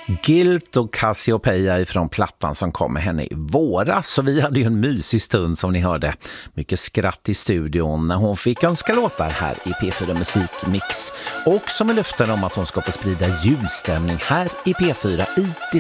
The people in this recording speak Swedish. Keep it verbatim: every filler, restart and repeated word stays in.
Guilt och Cassiopeia ifrån plattan som kom med henne i våras. Så vi hade ju en mysig stund som ni hörde. Mycket skratt i studion när hon fick önska låtar här i P fyra Musikmix. Och som är löften om att hon ska få sprida julstämning här i P fyra i